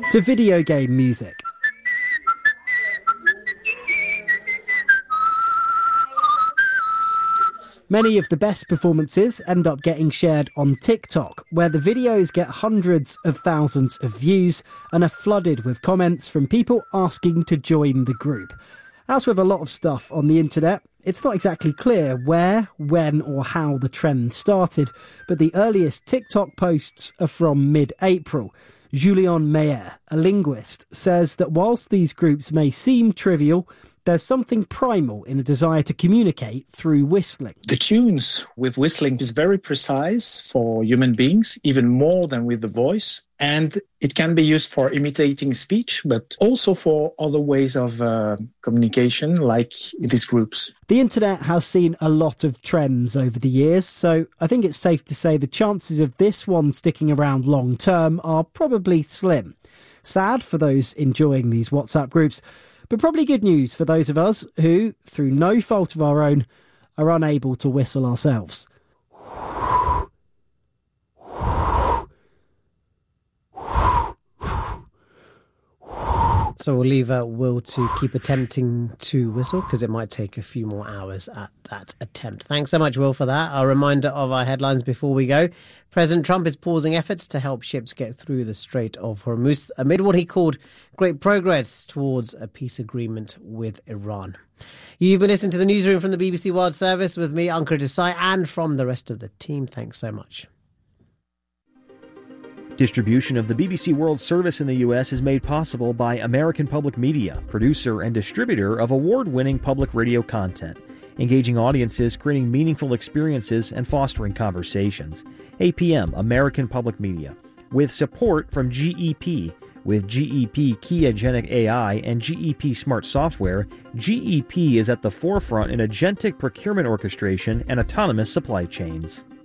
to video game music. Many of the best performances end up getting shared on TikTok, where the videos get hundreds of thousands of views and are flooded with comments from people asking to join the group. As with a lot of stuff on the internet, it's not exactly clear where, when or how the trend started, but the earliest TikTok posts are from mid-April. Julien Meyer, a linguist, says that whilst these groups may seem trivial, there's something primal in a desire to communicate through whistling. The tunes with whistling is very precise for human beings, even more than with the voice. And it can be used for imitating speech, but also for other ways of communication, like these groups. The internet has seen a lot of trends over the years, so I think it's safe to say the chances of this one sticking around long term are probably slim. Sad for those enjoying these WhatsApp groups, but probably good news for those of us who, through no fault of our own, are unable to whistle ourselves. So we'll leave Will to keep attempting to whistle, because it might take a few more hours at that attempt. Thanks so much, Will, for that. A reminder of our headlines before we go. President Trump is pausing efforts to help ships get through the Strait of Hormuz amid what he called great progress towards a peace agreement with Iran. You've been listening to the newsroom from the BBC World Service with me, Ankur Desai, and from the rest of the team. Thanks so much. Distribution of the BBC World Service in the U.S. is made possible by American Public Media, producer and distributor of award-winning public radio content, engaging audiences, creating meaningful experiences, and fostering conversations. APM, American Public Media, with support from GEP. With GEP Kiagenic AI and GEP Smart Software, GEP is at the forefront in agentic procurement orchestration and autonomous supply chains.